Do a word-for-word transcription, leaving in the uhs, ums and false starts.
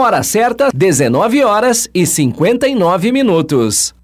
hora certa, dezenove horas e cinquenta e nove minutos.